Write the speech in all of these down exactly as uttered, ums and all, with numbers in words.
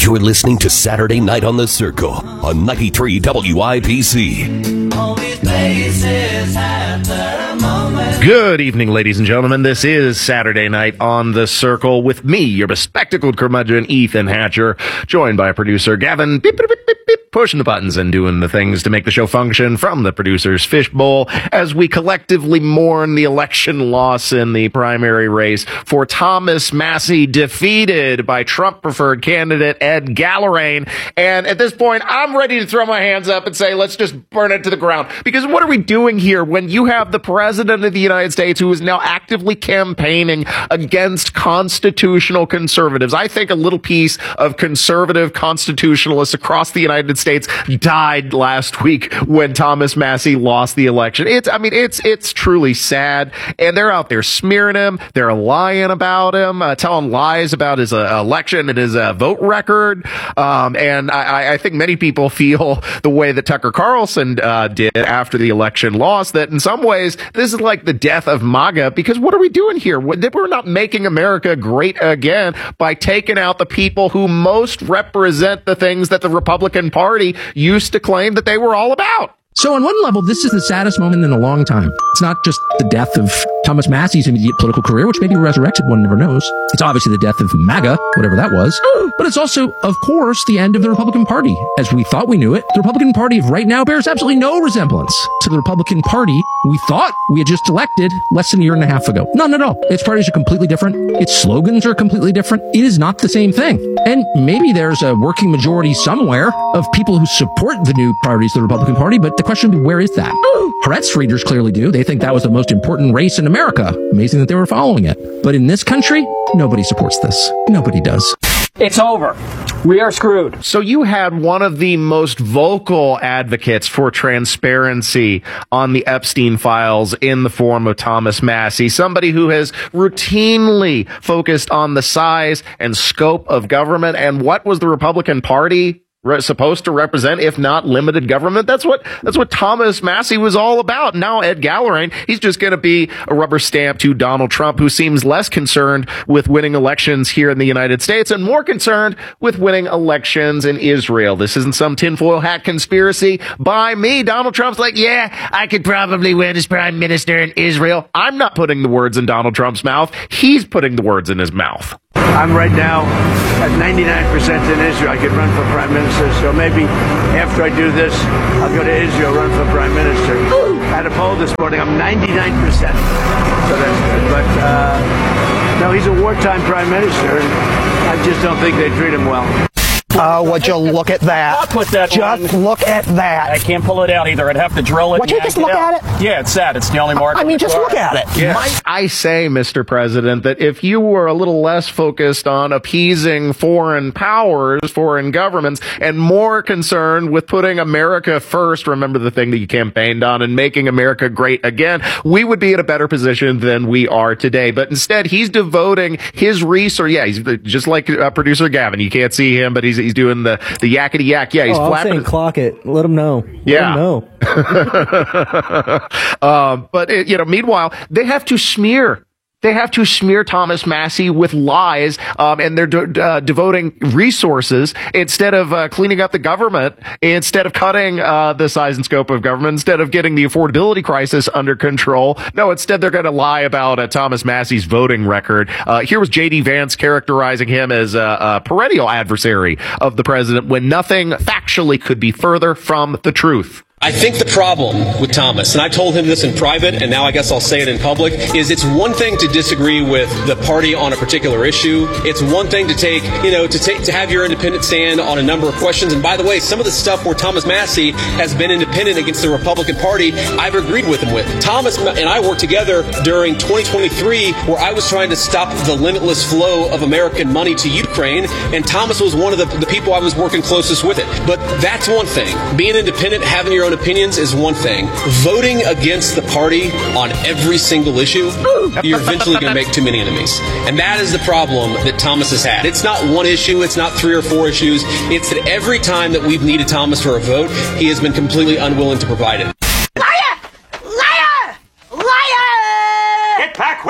You're listening to Saturday Night on the Circle on ninety-three W I P C. Good evening, ladies and gentlemen. This is Saturday Night on the Circle with me, your bespectacled curmudgeon, Ethan Hatcher, joined by producer Gavin, beep, beep, beep, beep, beep, pushing the buttons and doing the things to make the show function from the producer's fishbowl as we collectively mourn the election loss in the primary race for Thomas Massie, defeated by Trump-preferred candidate Ed Gallarain. And at this point, I'm ready to throw my hands up and say, let's just burn it to the ground. Because what are we doing here when you have the president of the United States who is now actively campaigning against constitutional conservatives? I think a little piece of conservative constitutionalists across the United States died last week when Thomas Massie lost the election. It's, I mean, it's, it's truly sad. And they're out there smearing him. They're lying about him, uh, telling lies about his uh, election and his uh, vote record. Um, and I, I think many people feel the way that Tucker Carlson uh, did after the election loss, that in some ways this is like the death of MAGA, because what are we doing here? We're not making America great again by taking out the people who most represent the things that the Republican Party used to claim that they were all about. So on one level, this is the saddest moment in a long time. It's not just the death of Thomas Massie's immediate political career, which may be resurrected, one never knows. It's obviously the death of MAGA, whatever that was. But it's also, of course, the end of the Republican Party. As we thought we knew it, the Republican Party of right now bears absolutely no resemblance to the Republican Party we thought we had just elected less than a year and a half ago. None at all. Its parties are completely different. Its slogans are completely different. It is not the same thing. And maybe there's a working majority somewhere of people who support the new parties, the Republican Party, but the question would be, where is that? Haaretz readers clearly do. They think that was the most important race in America. Amazing that they were following it. But in this country, nobody supports this. Nobody does. It's over. We are screwed. So you had one of the most vocal advocates for transparency on the Epstein files in the form of Thomas Massie, somebody who has routinely focused on the size and scope of government and what was the Republican Party Re- supposed to represent, if not limited government. That's what that's what Thomas Massie was all about. Now Ed Gallarain, he's just going to be a rubber stamp to Donald Trump, who seems less concerned with winning elections here in the United States and more concerned with winning elections in Israel. This isn't some tinfoil hat conspiracy by me. Donald Trump's like, yeah, I could probably win as prime minister in Israel. I'm not putting the words in Donald Trump's mouth. He's putting the words in his mouth. I'm right now at ninety-nine percent in Israel. I could run for prime minister, so maybe after I do this, I'll go to Israel, run for prime minister. I had a poll this morning. I'm ninety-nine percent, so that's good. But uh, no, he's a wartime prime minister, and I just don't think they treat him well. Oh, would you look at that? I'll put that Just one. look at that. I can't pull it out either. I'd have to drill it. Would you just look at it? Yeah, it's sad. It's the only mark. I mean, just look at it. Yeah. Might I say, Mister President, that if you were a little less focused on appeasing foreign powers, foreign governments, and more concerned with putting America first, remember the thing that you campaigned on, and making America great again, we would be in a better position than we are today. But instead, he's devoting his resource. Yeah, he's just like uh, producer Gavin. You can't see him, but he's he's doing the the yakety yak. Yeah, he's oh, flapping. I'm saying clock it. Let him know. Yeah. Let him know. um, but it, you know, meanwhile, they have to smear. They have to smear Thomas Massie with lies, um, and they're de- uh, devoting resources instead of uh, cleaning up the government, instead of cutting uh, the size and scope of government, instead of getting the affordability crisis under control. No, instead they're going to lie about uh, Thomas Massie's voting record. Uh, here was J D Vance characterizing him as a, a perennial adversary of the president when nothing factually could be further from the truth. I think the problem with Thomas, and I told him this in private, and now I guess I'll say it in public, is it's one thing to disagree with the party on a particular issue. It's one thing to take, you know, to take to have your independent stand on a number of questions. And by the way, some of the stuff where Thomas Massie has been independent against the Republican Party, I've agreed with him with. Thomas and I worked together during twenty twenty-three, where I was trying to stop the limitless flow of American money to Ukraine, and Thomas was one of the, the people I was working closest with it. But that's one thing. Being independent, having your own opinions is one thing. Voting against the party on every single issue, you're eventually going to make too many enemies. And that is the problem that Thomas has had. It's not one issue. It's not three or four issues. It's that every time that we've needed Thomas for a vote, he has been completely unwilling to provide it. Get back, witch! I mean,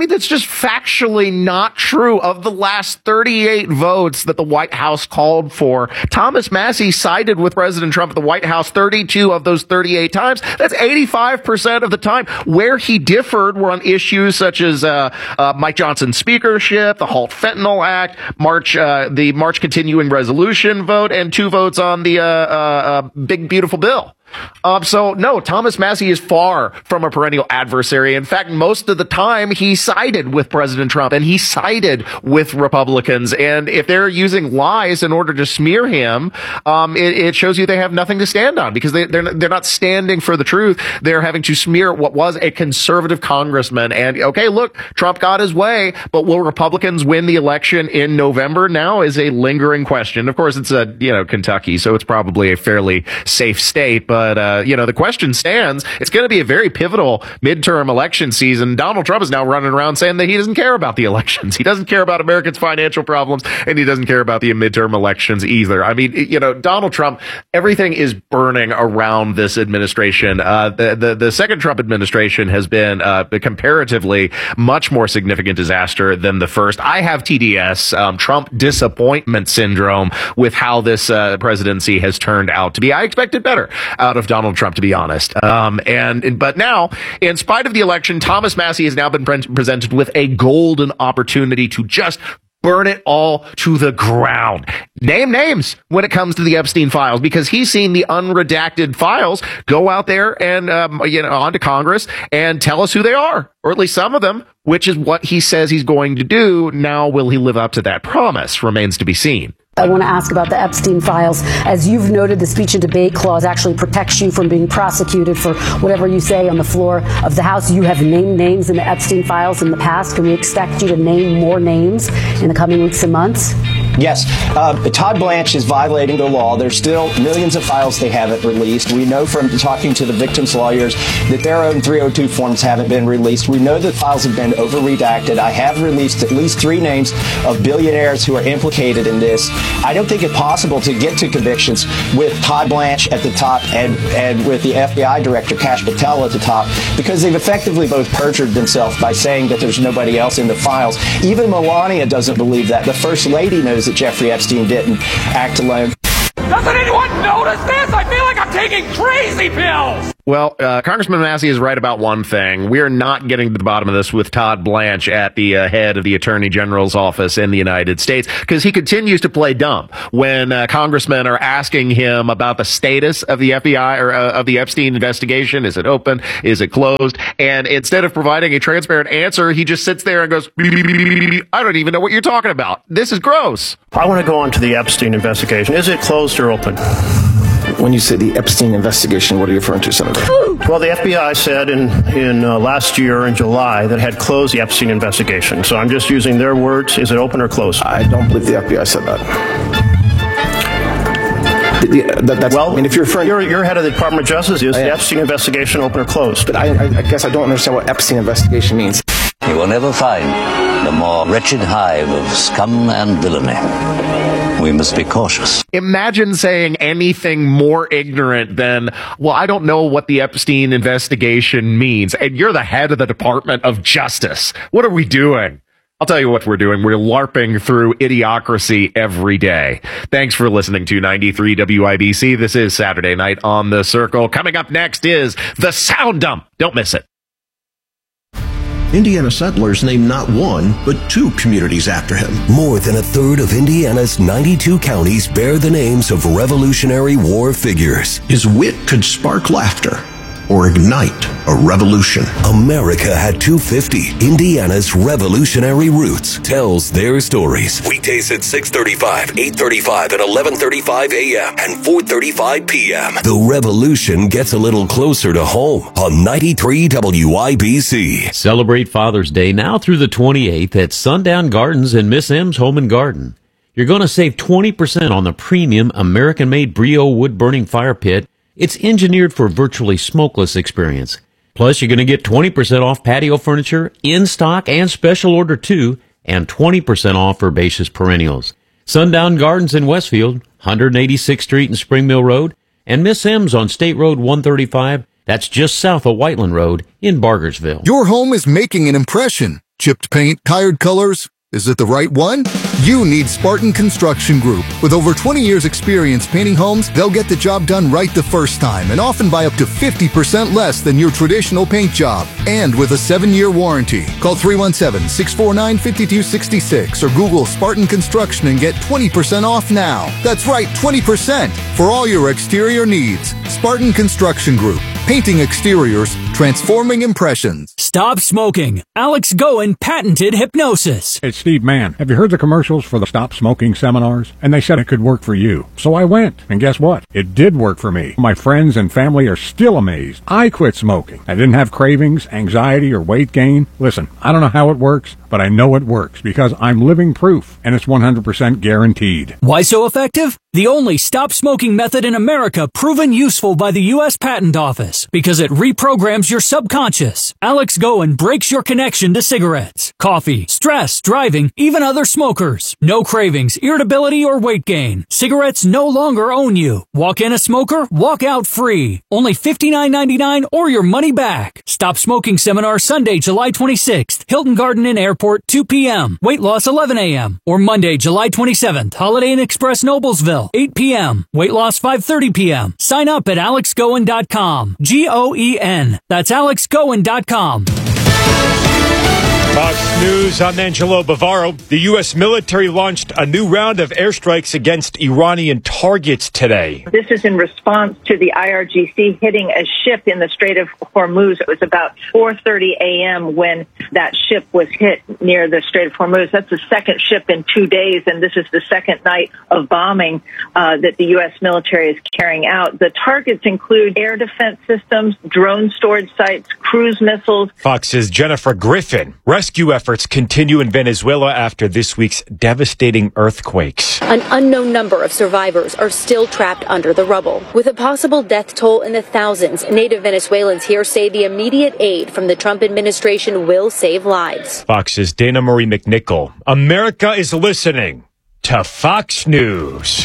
mean, that's just factually not true. Of the last thirty-eight votes that the White House called for, Thomas Massie sided with President Trump at the White House thirty-two of those thirty-eight times. That's eighty-five percent of the time. Where he differed were on issues such as uh, uh Mike Johnson's speakership, the Halt Fentanyl Act, March, uh, the March Continuing Resolution vote, and two votes on the uh, uh, uh Big Beautiful Bill. Um, so no, Thomas Massie is far from a perennial adversary. In fact, most of the time he sided with President Trump and he sided with Republicans. And if they're using lies in order to smear him, um, it, it shows you they have nothing to stand on, because they, they're they're not standing for the truth. They're having to smear what was a conservative congressman. And okay, look, Trump got his way, but will Republicans win the election in November? Now is a lingering question. Of course, it's a you know Kentucky, so it's probably a fairly safe state, but. But, uh, you know, the question stands. It's going to be a very pivotal midterm election season. Donald Trump is now running around saying that he doesn't care about the elections. He doesn't care about Americans' financial problems, and he doesn't care about the midterm elections either. I mean, you know, Donald Trump, everything is burning around this administration. Uh, the, the, the second Trump administration has been uh, comparatively much more significant disaster than the first. I have T D S, um, Trump disappointment syndrome, with how this uh, presidency has turned out to be. I expected better out of Donald Trump, to be honest. Um, and, but now, in spite of the election, Thomas Massie has now been pre- presented with a golden opportunity to just burn it all to the ground. Name names when it comes to the Epstein files, because he's seen the unredacted files. Go out there and, um, you know, onto Congress and tell us who they are, or at least some of them, which is what he says he's going to do. Now, will he live up to that promise? Remains to be seen. I want to ask about the Epstein files. As you've noted, the speech and debate clause actually protects you from being prosecuted for whatever you say on the floor of the House. You have named names in the Epstein files in the past. Can we expect you to name more names in the coming weeks and months? Yes. Uh, Todd Blanche is violating the law. There's still millions of files they haven't released. We know from talking to the victims' lawyers that their own three oh two forms haven't been released. We know that files have been over-redacted. I have released at least three names of billionaires who are implicated in this. I don't think it's possible to get to convictions with Todd Blanche at the top and, and with the F B I director, Kash Patel, at the top, because they've effectively both perjured themselves by saying that there's nobody else in the files. Even Melania doesn't believe that. The First Lady knows that Jeffrey Epstein didn't act alone. Doesn't anyone notice this? I feel like I'm taking crazy pills! Well, uh, Congressman Massie is right about one thing. We are not getting to the bottom of this with Todd Blanche at the uh, head of the Attorney General's office in the United States, because he continues to play dumb when uh, congressmen are asking him about the status of the F B I or uh, of the Epstein investigation. Is it open? Is it closed? And instead of providing a transparent answer, he just sits there and goes, I don't even know what you're talking about. This is gross. I want to go on to the Epstein investigation. Is it closed or open? When you say the Epstein investigation, what are you referring to, Senator? Well, the F B I said in, in uh, last year in July that it had closed the Epstein investigation. So I'm just using their words. Is it open or closed? I don't believe the F B I said that. The, that that's, well, I mean, if you're referring, you're, you're head of the Department of Justice. Is the Epstein investigation open or closed? But I, I, I guess I don't understand what Epstein investigation means. You will never find a more wretched hive of scum and villainy. We must be cautious. Imagine saying anything more ignorant than, well, I don't know what the Epstein investigation means, and you're the head of the Department of Justice. What are we doing? I'll tell you what we're doing. We're LARPing through idiocracy every day. Thanks for listening to ninety-three W I B C. This is Saturday Night on the Circle. Coming up next is The Sound Dump. Don't miss it. Indiana settlers named not one, but two communities after him. More than a third of Indiana's ninety-two counties bear the names of Revolutionary War figures. His wit could spark laughter or ignite a revolution. America had two fifty. Indiana's Revolutionary Roots tells their stories. Weekdays at six thirty-five, eight thirty-five, and eleven thirty-five a m and four thirty-five p m The revolution gets a little closer to home on ninety-three W I B C. Celebrate Father's Day now through the twenty-eighth at Sundown Gardens and Miss M's Home and Garden. You're going to save twenty percent on the premium American-made Brio wood-burning fire pit. It's engineered for virtually smokeless experience. Plus, you're going to get twenty percent off patio furniture, in stock and special order too, and twenty percent off herbaceous perennials. Sundown Gardens in Westfield, one eighty-sixth Street and Spring Mill Road, and Miss M's on State Road one thirty-five. That's just south of Whiteland Road in Bargersville. Your home is making an impression. Chipped paint, tired colors. Is it the right one? You need Spartan Construction Group. With over twenty years experience painting homes, they'll get the job done right the first time and often by up to fifty percent less than your traditional paint job. And with a seven-year warranty. Call three one seven, six four nine, five two six six or Google Spartan Construction and get twenty percent off now. That's right, twenty percent for all your exterior needs. Spartan Construction Group. Painting exteriors, transforming impressions. Stop smoking. Alex Goen patented hypnosis. It's Steve Mann. Have you heard the commercials for the Stop Smoking seminars? And they said it could work for you. So I went, and guess what? It did work for me. My friends and family are still amazed. I quit smoking. I didn't have cravings, anxiety, or weight gain. Listen, I don't know how it works, but I know it works because I'm living proof, and it's one hundred percent guaranteed. Why so effective? The only stop smoking method in America proven useful by the U S Patent Office because it reprograms your subconscious. Alex Goen breaks your connection to cigarettes, coffee, stress, driving, even other smokers. No cravings, irritability, or weight gain. Cigarettes no longer own you. Walk in a smoker, walk out free. Only fifty-nine ninety-nine or your money back. Stop Smoking Seminar Sunday, July twenty-sixth, Hilton Garden Inn Airport, two p.m. Weight loss eleven a.m. Or Monday, July twenty-seventh, Holiday Inn Express Noblesville, eight p.m. Weight loss five thirty p.m. Sign up at alex goen dot com. G O E N. That's alex goen dot com. Fox News, I'm Angelo Bavaro. The U S military launched a new round of airstrikes against Iranian targets today. This is in response to the I R G C hitting a ship in the Strait of Hormuz. It was about four thirty a.m. when that ship was hit near the Strait of Hormuz. That's the second ship in two days, and this is the second night of bombing uh, that the U S military is carrying out. The targets include air defense systems, drone storage sites, cruise missiles. Fox's Jennifer Griffin. Rescue efforts continue in Venezuela after this week's devastating earthquakes. An unknown number of survivors are still trapped under the rubble. With a possible death toll in the thousands, native Venezuelans here say the immediate aid from the Trump administration will save lives. Fox's Dana Marie McNichol. America is listening to Fox News.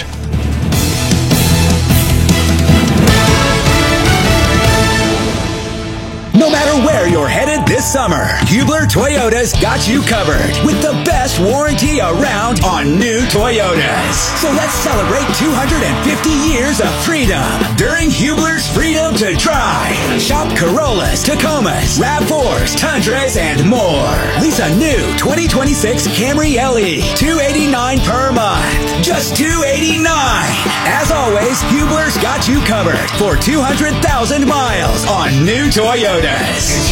No matter where you're headed this summer, Hubler Toyota's got you covered with the best warranty around on new Toyotas. So let's celebrate two hundred fifty years of freedom during Hubler's Freedom to Drive. Shop Corollas, Tacomas, RAV fours, Tundras, and more. Lease a new twenty twenty-six Camry L E, two hundred eighty-nine dollars per month. Just two hundred eighty-nine dollars. As always, Hubler's got you covered for two hundred thousand miles on new Toyotas.